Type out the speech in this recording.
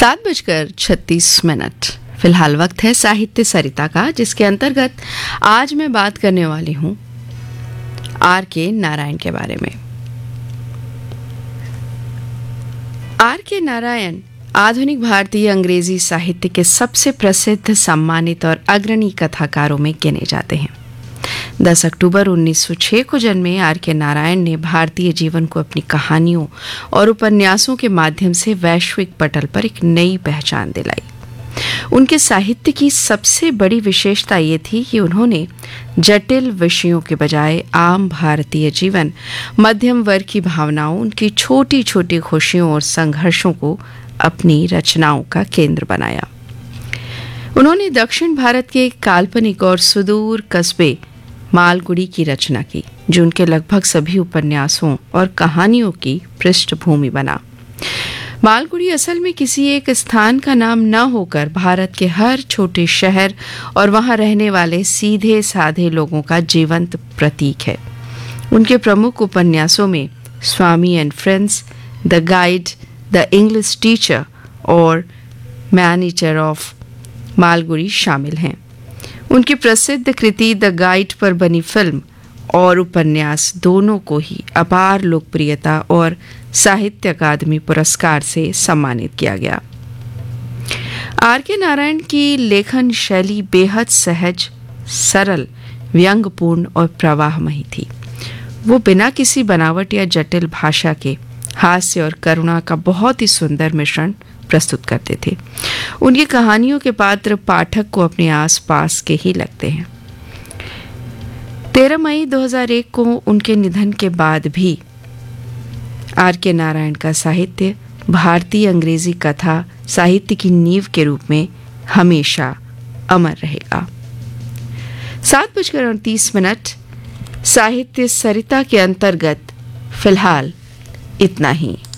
7:36। फिलहाल वक्त है साहित्य सरिता का, जिसके अंतर्गत आज मैं बात करने वाली हूँ R.K. नारायण के बारे में। R.K. नारायण आधुनिक भारतीय अंग्रेजी साहित्य के सबसे प्रसिद्ध, सम्मानित और अग्रणी कथाकारों में गिने जाते हैं। 10 अक्टूबर 1906 को जन्मे R.K. नारायण ने भारतीय जीवन को अपनी कहानियों और उपन्यासों के माध्यम से वैश्विक पटल पर एक नई पहचान दिलाई। उनके साहित्य की सबसे बड़ी विशेषता ये थी कि उन्होंने जटिल विषयों के बजाय आम भारतीय जीवन, मध्यम वर्ग की भावनाओं, उनकी छोटी छोटी खुशियों और संघर्षों को अपनी रचनाओं का केंद्र बनाया। उन्होंने दक्षिण भारत के काल्पनिक और सुदूर कस्बे मालगुडी की रचना की, जो उनके लगभग सभी उपन्यासों और कहानियों की पृष्ठभूमि बना। मालगुडी असल में किसी एक स्थान का नाम न होकर भारत के हर छोटे शहर और वहां रहने वाले सीधे साधे लोगों का जीवंत प्रतीक है। उनके प्रमुख उपन्यासों में स्वामी and friends, the guide, the English teacher और मैन ईटर ऑफ मालगुडी शामिल हैं। उनकी प्रसिद्ध कृति द गाइड पर बनी फिल्म और उपन्यास दोनों को ही अपार लोकप्रियता और साहित्य अकादमी पुरस्कार से सम्मानित किया गया। R.K. नारायण की लेखन शैली बेहद सहज, सरल, व्यंग्यपूर्ण और प्रवाहमयी थी। वो बिना किसी बनावट या जटिल भाषा के हास्य और करुणा का बहुत ही सुंदर मिश्रण प्रस्तुत करते थे। उनकी कहानियों के पात्र पाठक को अपने आसपास के ही लगते हैं। 13 मई 2001 को उनके निधन के बाद भी R.K. नारायण का साहित्य भारतीय अंग्रेजी कथा साहित्य की नींव के रूप में हमेशा अमर रहेगा। 7:38 साहित्य सरिता के अंतर्गत फिलहाल इतना ही।